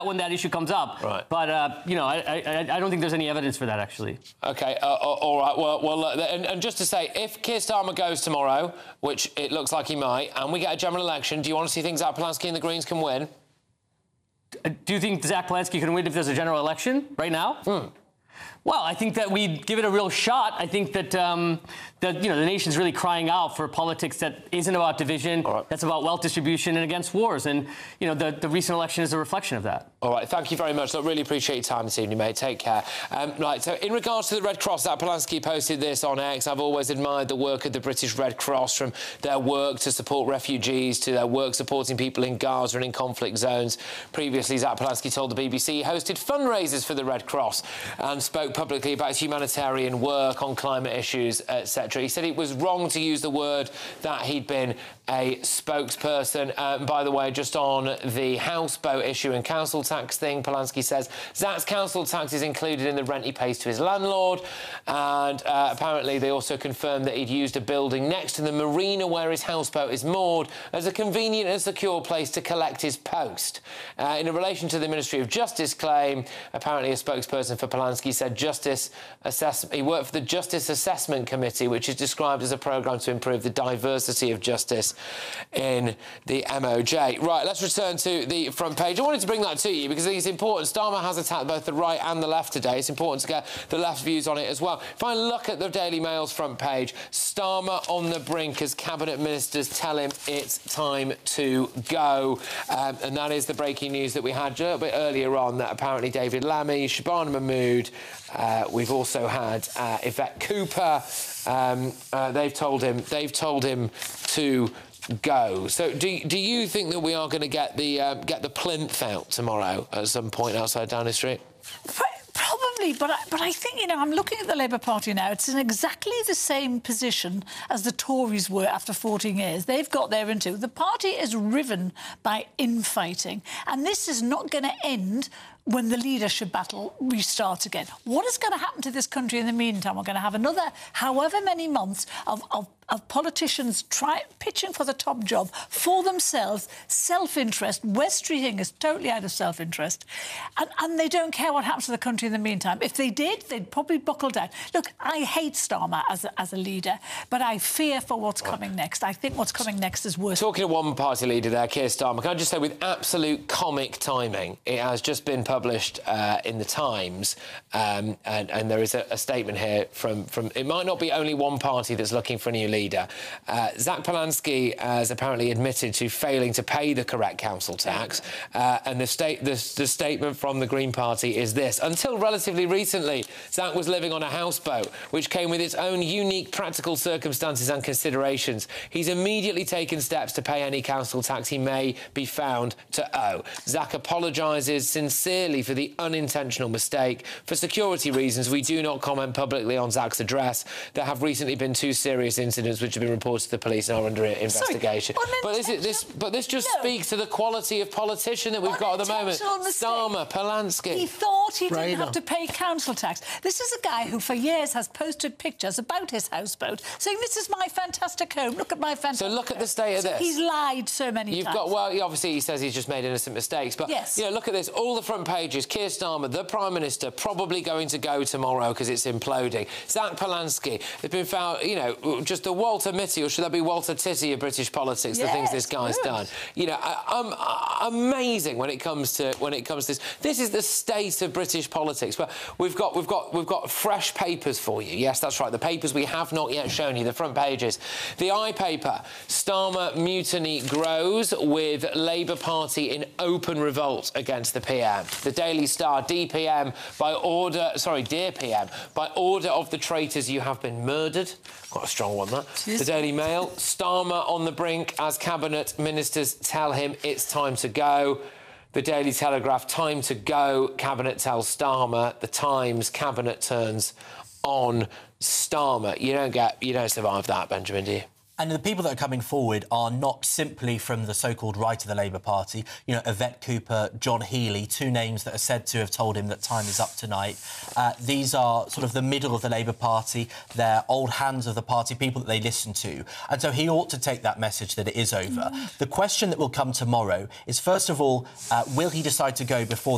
when that issue comes up. Right. But, you know, I don't think there's any evidence for that, actually. OK, all right. Well, and just to say, if Keir Starmer goes tomorrow, which it looks like he might, and we get a general election, do you want to see things Zach Polansky and the Greens can win? Do you think Zach Polansky can win if there's a general election right now? Well, I think that we give it a real shot. I think that, you know, the nation's really crying out for politics that isn't about division, that's about wealth distribution and against wars. And, you know, the recent election is a reflection of that. All right, thank you very much. Look, really appreciate your time this evening, mate. Take care. Right, so in regards to the Red Cross, Zach Polansky posted this on X. I've always admired the work of the British Red Cross, from their work to support refugees to their work supporting people in Gaza and in conflict zones. Previously, Zach Polansky told the BBC he hosted fundraisers for the Red Cross and spoke publicly about his humanitarian work on climate issues, etc. He said it was wrong to use the word that he'd been a spokesperson. By the way, just on the houseboat issue and council tax thing, Polansky says Zach's council tax is included in the rent he pays to his landlord, and apparently they also confirmed that he'd used a building next to the marina where his houseboat is moored as a convenient and secure place to collect his post. In relation to the Ministry of Justice claim, apparently a spokesperson for Polansky said he worked for the Justice Assessment Committee, which is described as a programme to improve the diversity of justice in the MOJ. Right, let's return to the front page. I wanted to bring that to you because I think it's important. Starmer has attacked both the right and the left today. It's important to get the left's views on it as well. If I look at the Daily Mail's front page, Starmer on the brink as cabinet ministers tell him it's time to go. And that is the breaking news that we had a little bit earlier on, that apparently David Lammy, Shabana Mahmood, we've also had Yvette Cooper. They've told him to go. So do you think that we are going to get the plinth out tomorrow at some point outside Downing Street? Probably, but I think, you know, I'm looking at the Labour Party now. It's in exactly the same position as the Tories were after 14 years. They've got there into. The party is riven by infighting, and this is not going to end when the leadership battle restarts again. What is going to happen to this country in the meantime? We're going to have another however many months of politicians pitching for the top job for themselves, self-interest. Wes Streeting is totally out of self-interest, and they don't care what happens to the country in the meantime. If they did, they'd probably buckle down. Look, I hate Starmer as a leader, but I fear for what's coming next. I think what's coming next is worse. Talking of one party leader there, Keir Starmer, can I just say, with absolute comic timing, it has just been published in the Times, and there is a statement here from it might not be only one party that's looking for a new leader. Zach Polansky has apparently admitted to failing to pay the correct council tax, and the statement from the Green Party is this: until relatively recently, Zach was living on a houseboat, which came with its own unique practical circumstances and considerations. He's immediately taken steps to pay any council tax he may be found to owe. Zach apologises sincerely for the unintentional mistake. For security reasons, we do not comment publicly on Zach's address. There have recently been 2 serious incidents which have been reported to the police and are under investigation. But this just speaks to the quality of politician that we've got at the moment. Starmer, Polansky. He thought he didn't have to pay council tax. This is a guy who for years has posted pictures about his houseboat saying, this is my fantastic home, look at my fantastic home. So look at the state of this. He's lied so many times. Well, obviously he says he's just made innocent mistakes, but you know, look at this, all the front pages. Keir Starmer, the Prime Minister, probably going to go tomorrow because it's imploding. Zach Polansky, there's been found, you know, just the Walter Mitty, or should that be Walter Titty of British politics, the things this guy's done. You know, amazing when it comes to this. This is the state of British politics. But we've got fresh papers for you. Yes, that's right. The papers we have not yet shown you, the front pages. The I paper, Starmer mutiny grows with Labour Party in open revolt against the PM. The Daily Star, DPM, dear PM, by order of the traitors you have been murdered. Quite a strong one, that. The Daily Mail, Starmer on the brink as cabinet ministers tell him it's time to go. The Daily Telegraph, time to go, cabinet tells Starmer. The Times, cabinet turns on Starmer. You don't survive that, Benjamin, do you? And the people that are coming forward are not simply from the so-called right of the Labour Party. You know, Yvette Cooper, John Healey, 2 names that are said to have told him that time is up tonight. These are sort of the middle of the Labour Party. They're old hands of the party, people that they listen to. And so he ought to take that message that it is over. The question that will come tomorrow is, first of all, will he decide to go before